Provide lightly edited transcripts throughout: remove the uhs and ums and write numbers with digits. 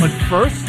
But first,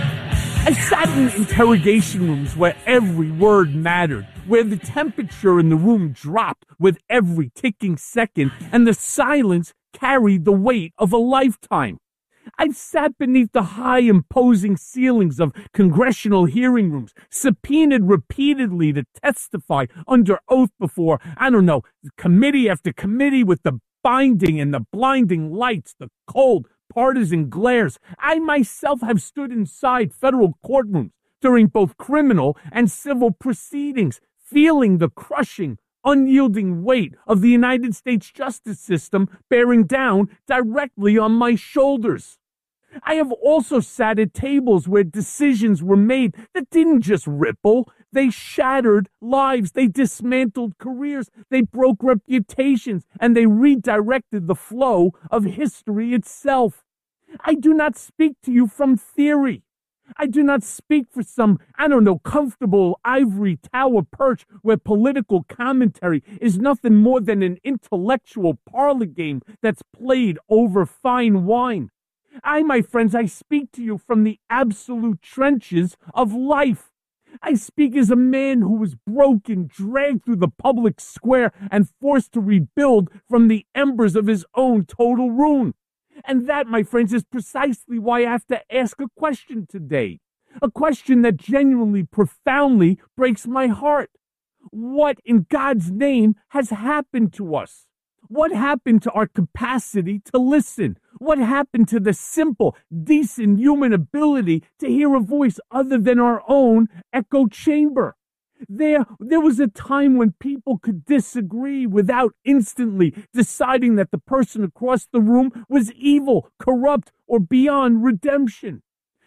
I sat in interrogation rooms where every word mattered, where the temperature in the room dropped with every ticking second, and the silence carried the weight of a lifetime. I've sat beneath the high, imposing ceilings of congressional hearing rooms, subpoenaed repeatedly to testify under oath before, committee after committee with the binding and the blinding lights, the cold, partisan glares. I myself have stood inside federal courtrooms during both criminal and civil proceedings, feeling the crushing, unyielding weight of the United States justice system bearing down directly on my shoulders. I have also sat at tables where decisions were made that didn't just ripple, they shattered lives, they dismantled careers, they broke reputations, and they redirected the flow of history itself. I do not speak to you from theory. I do not speak for some, comfortable ivory tower perch where political commentary is nothing more than an intellectual parlor game that's played over fine wine. My friends, I speak to you from the absolute trenches of life. I speak as a man who was broken, dragged through the public square, and forced to rebuild from the embers of his own total ruin. And that, my friends, is precisely why I have to ask a question today. A question that genuinely, profoundly breaks my heart. What in God's name has happened to us? What happened to our capacity to listen? What happened to the simple, decent human ability to hear a voice other than our own echo chamber? There was a time when people could disagree without instantly deciding that the person across the room was evil, corrupt, or beyond redemption.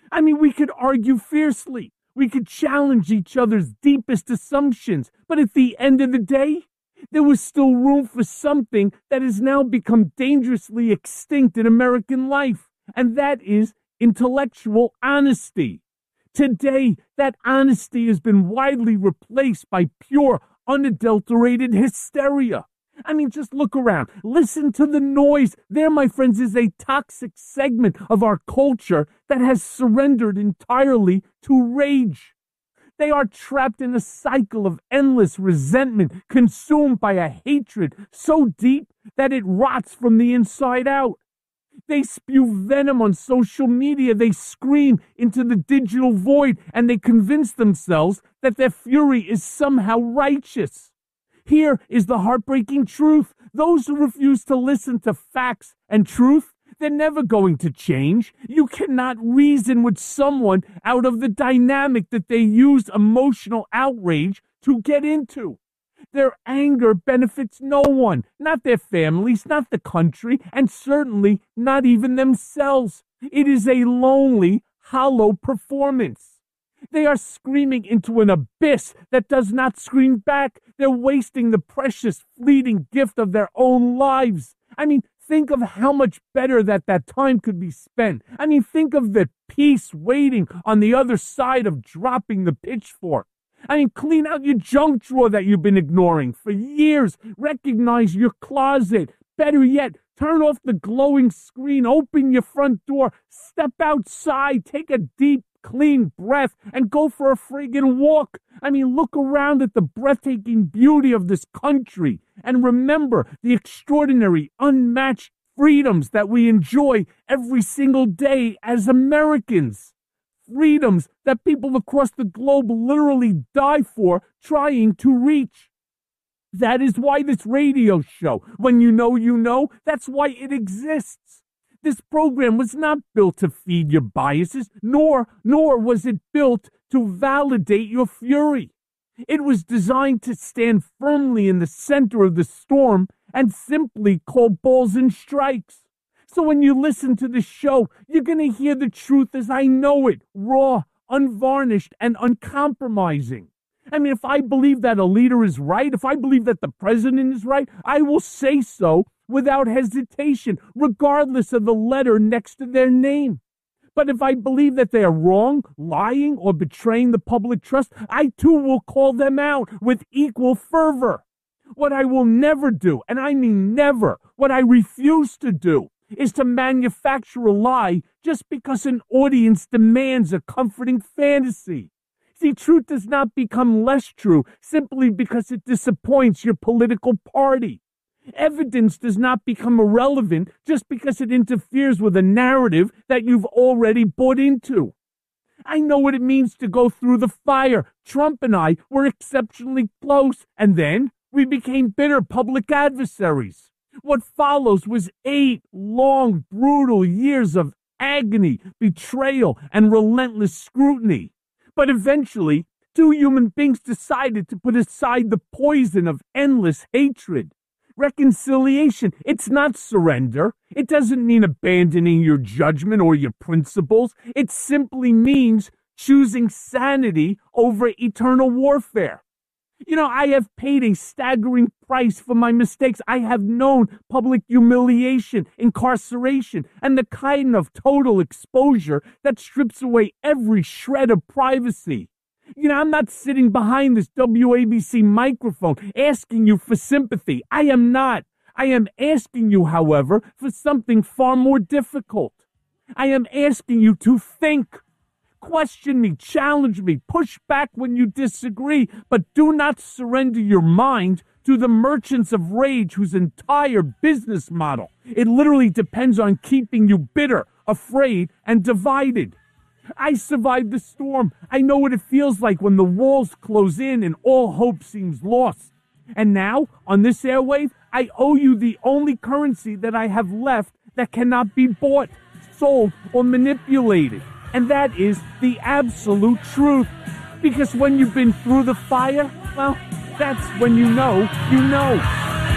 We could argue fiercely. We could challenge each other's deepest assumptions. But at the end of the day, there was still room for something that has now become dangerously extinct in American life, and that is intellectual honesty. Today, that honesty has been widely replaced by pure, unadulterated hysteria. Just look around. Listen to the noise. There, my friends, is a toxic segment of our culture that has surrendered entirely to rage. They are trapped in a cycle of endless resentment, consumed by a hatred so deep that it rots from the inside out. They spew venom on social media, they scream into the digital void, and they convince themselves that their fury is somehow righteous. Here is the heartbreaking truth. Those who refuse to listen to facts and truth, they're never going to change. You cannot reason with someone out of the dynamic that they use emotional outrage to get into. Their anger benefits no one, not their families, not the country, and certainly not even themselves. It is a lonely, hollow performance. They are screaming into an abyss that does not scream back. They're wasting the precious, fleeting gift of their own lives. Think of how much better that time could be spent. Think of the peace waiting on the other side of dropping the pitchfork. Clean out your junk drawer that you've been ignoring for years. Recognize your closet. Better yet, turn off the glowing screen. Open your front door. Step outside. Take a deep, clean breath and go for a friggin' walk. Look around at the breathtaking beauty of this country and remember the extraordinary, unmatched freedoms that we enjoy every single day as Americans. Freedoms that people across the globe literally die for trying to reach. That is why this radio show, when you know, that's why it exists. This program was not built to feed your biases, nor was it built to validate your fury. It was designed to stand firmly in the center of the storm and simply call balls and strikes. So when you listen to the show, you're going to hear the truth as I know it, raw, unvarnished, and uncompromising. If I believe that a leader is right, if I believe that the president is right, I will say so without hesitation, regardless of the letter next to their name. But if I believe that they are wrong, lying, or betraying the public trust, I too will call them out with equal fervor. What I will never do, and I mean never, what I refuse to do, is to manufacture a lie just because an audience demands a comforting fantasy. See, truth does not become less true simply because it disappoints your political party. Evidence does not become irrelevant just because it interferes with a narrative that you've already bought into. I know what it means to go through the fire. Trump and I were exceptionally close, and then we became bitter public adversaries. What follows was 8 long, brutal years of agony, betrayal, and relentless scrutiny. But eventually, 2 human beings decided to put aside the poison of endless hatred. Reconciliation, it's not surrender. It doesn't mean abandoning your judgment or your principles. It simply means choosing sanity over eternal warfare. I have paid a staggering price for my mistakes. I have known public humiliation, incarceration, and the kind of total exposure that strips away every shred of privacy. I'm not sitting behind this WABC microphone asking you for sympathy. I am not. I am asking you, however, for something far more difficult. I am asking you to think. Question me, challenge me, push back when you disagree, but do not surrender your mind to the merchants of rage whose entire business model, it literally depends on keeping you bitter, afraid, and divided. I survived the storm. I know what it feels like when the walls close in and all hope seems lost. And now, on this airwave, I owe you the only currency that I have left that cannot be bought, sold, or manipulated. And that is the absolute truth. Because when you've been through the fire, well, that's when you know you know.